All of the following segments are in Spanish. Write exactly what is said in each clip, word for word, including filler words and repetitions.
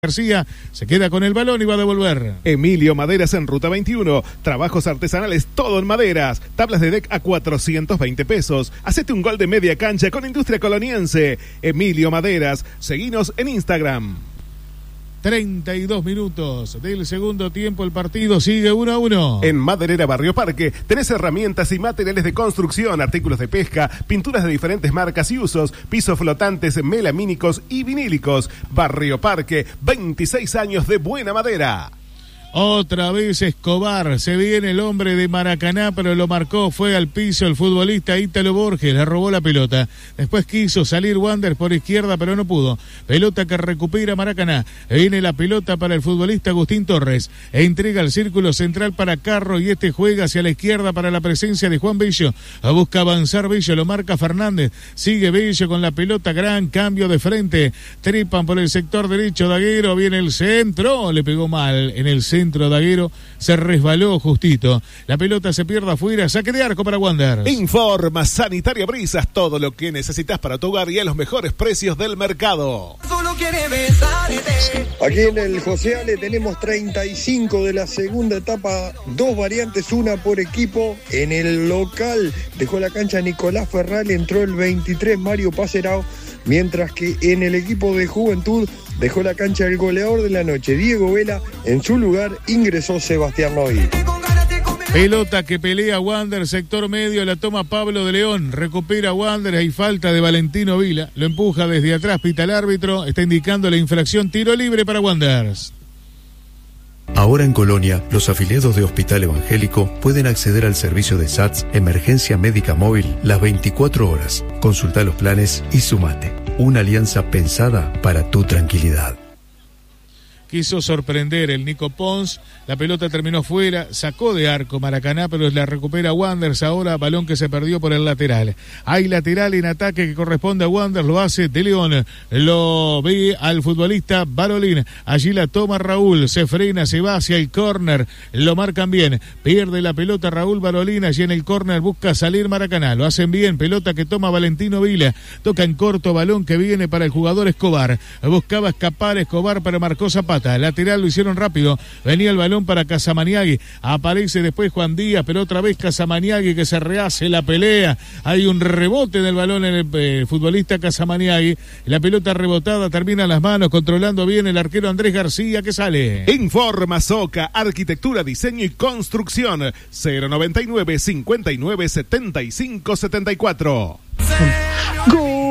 García se queda con el balón y va a devolver. Emilio Maderas en Ruta veintiuno. Trabajos artesanales todo en maderas. Tablas de deck a cuatrocientos veinte pesos. Hacete un gol de media cancha con Industria Coloniense. Emilio Maderas. Seguinos en Instagram. treinta y dos minutos del segundo tiempo, el partido sigue uno a uno. En Maderera Barrio Parque tenés herramientas y materiales de construcción, artículos de pesca, pinturas de diferentes marcas y usos, pisos flotantes, melamínicos y vinílicos. Barrio Parque, veintiséis años de buena madera. Otra vez Escobar, se viene el hombre de Maracaná, pero lo marcó, fue al piso el futbolista Ítalo Borges, le robó la pelota. Después quiso salir Wander por izquierda, pero no pudo. Pelota que recupera Maracaná. Viene la pelota para el futbolista Agustín Torres. Entrega al círculo central para Carro y este juega hacia la izquierda para la presencia de Juan Bello. Busca avanzar Bello, lo marca Fernández. Sigue Bello con la pelota, gran cambio de frente. Tripan por el sector derecho, Daguero, viene el centro, le pegó mal en el centro. Centro Daguero, se resbaló justito. La pelota se pierde afuera, saque de arco para Wander. Informa Sanitaria Brisas, todo lo que necesitas para tu hogar y a los mejores precios del mercado. Aquí en el José Ale tenemos treinta y cinco de la segunda etapa, dos variantes, una por equipo. En el local dejó la cancha Nicolás Ferral, entró el veintitrés Mario Pacerao, mientras que en el equipo de Juventud dejó la cancha el goleador de la noche, Diego Vela. En su lugar ingresó Sebastián Noy. Pelota que pelea Wander, sector medio, la toma Pablo de León, recupera Wander, hay falta de Valentino Vila, lo empuja desde atrás, pita el árbitro, está indicando la infracción, tiro libre para Wander. Ahora en Colonia, los afiliados de Hospital Evangélico pueden acceder al servicio de S A T S Emergencia Médica Móvil las veinticuatro horas. Consulta los planes y sumate. Una alianza pensada para tu tranquilidad. Quiso sorprender el Nico Pons, la pelota terminó fuera, sacó de arco Maracaná, pero la recupera Wanderers ahora, balón que se perdió por el lateral. Hay lateral en ataque que corresponde a Wanderers, lo hace De León, lo ve al futbolista Barolín, allí la toma Raúl, se frena, se va hacia el córner, lo marcan bien, pierde la pelota Raúl Barolín, allí en el córner busca salir Maracaná, lo hacen bien, pelota que toma Valentino Vila, toca en corto, balón que viene para el jugador Escobar, buscaba escapar Escobar pero marcó Zapata. Lateral lo hicieron rápido, venía el balón para Casamaniagui, aparece después Juan Díaz, pero otra vez Casamaniagui que se rehace la pelea, hay un rebote del balón en el eh, futbolista Casamaniagui, la pelota rebotada termina en las manos, controlando bien el arquero Andrés García que sale. Informa Soca, arquitectura, diseño y construcción, cero noventa y nueve, cincuenta y nueve, setenta y cinco, setenta y cuatro. ¡Gol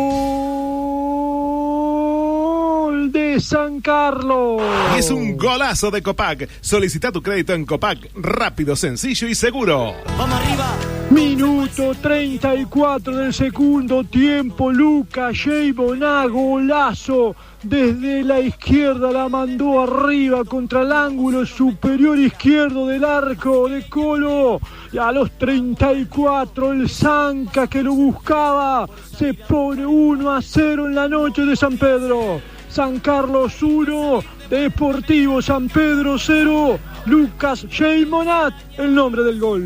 de San Carlos! Y es un golazo de Copac. Solicita tu crédito en Copac, rápido, sencillo y seguro. ¡Vamos arriba! Minuto treinta y cuatro del segundo tiempo. Lucas Sheibona, golazo. Desde la izquierda la mandó arriba contra el ángulo superior izquierdo del arco de Colo. Y a los treinta y cuatro el Zanca que lo buscaba se pone uno a cero en la noche de San Pedro. San Carlos uno, Deportivo San Pedro cero. Lucas Sheymonat, el nombre del gol.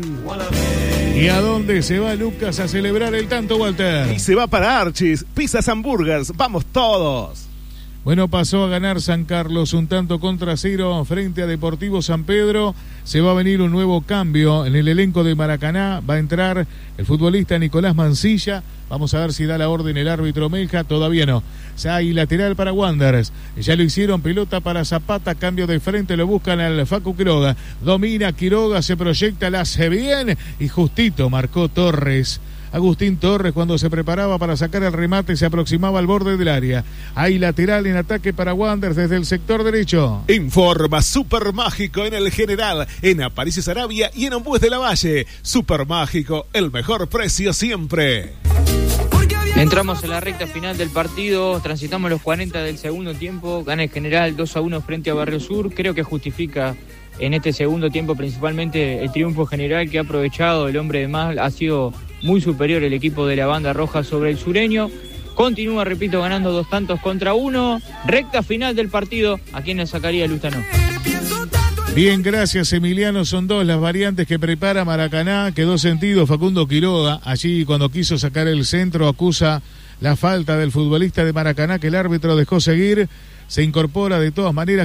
¿Y a dónde se va Lucas a celebrar el tanto, Walter? Y se va para Archis, Pizzas Hamburgers, vamos todos. Bueno, pasó a ganar San Carlos un tanto contra cero frente a Deportivo San Pedro. Se va a venir un nuevo cambio en el elenco de Maracaná. Va a entrar el futbolista Nicolás Mancilla. Vamos a ver si da la orden el árbitro Melja. Todavía no. Ya hay lateral para Wanderers. Ya lo hicieron, pelota para Zapata. Cambio de frente, lo buscan al Facu Quiroga. Domina Quiroga, se proyecta, la hace bien. Y justito marcó Torres. Agustín Torres cuando se preparaba para sacar el remate se aproximaba al borde del área. Hay lateral en ataque para Wanderers desde el sector derecho. Informa Super Mágico en el General, en Aparicio Sarabia y en Ombues de la Valle. Super Mágico, el mejor precio siempre. Entramos en la recta final del partido, transitamos los cuarenta del segundo tiempo, gana el General dos a uno frente a Barrio Sur. Creo que justifica en este segundo tiempo principalmente el triunfo general que ha aprovechado el hombre de más. Ha sido muy superior el equipo de la banda roja sobre el sureño. Continúa, repito, ganando dos tantos contra uno. Recta final del partido. ¿A quién le sacaría Lustano? Bien, gracias Emiliano, son dos las variantes que prepara Maracaná, quedó sentido Facundo Quiroga, allí cuando quiso sacar el centro acusa la falta del futbolista de Maracaná que el árbitro dejó seguir, se incorpora de todas maneras